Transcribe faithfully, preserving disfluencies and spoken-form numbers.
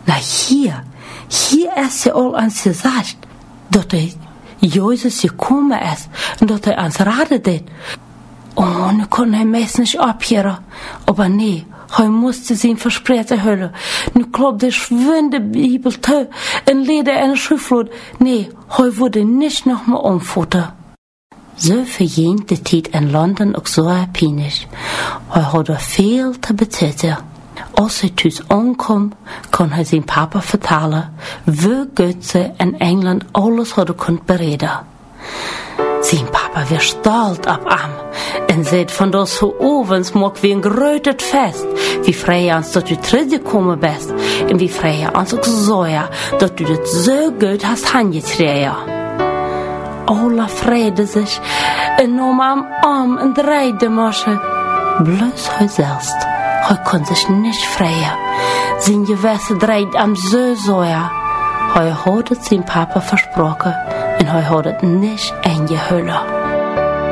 Na hier, hier ist ja all ans gesagt, dass der Jesus gekommen ist und dass er ans Rade det. Oh, nu kon hij meest niet abhören. Aber nee, hij musste zijn versprechen hören. Nu klopt de schwinde Bibel te en leder eine Schriftlot. Nee, hij wurde nicht noch mal umfuttern. So verging de tijd in London ook zo pijnlijk. Hij had er veel te betalen. Als hij thuis aankwam, kon hij zijn papa vertellen, wie goed ze in Engeland alles hadden kunnen bereden. Zijn papa weer stolz op hem en zei van dat zo ovens maak wie een groot fest. Wie vrij ons dat u teruggekomen bent en wie vrij ons ook zoja dat u het zo goed hast aangekregen. Alle vrede zich en nam hem om en draaide marschen. Bloos hij zelfs. Hij kon zich niet vrijen. Zijn gewisse draait hem zo zoja. Hij had het zijn papa versproken en hij had het niet ingehullen.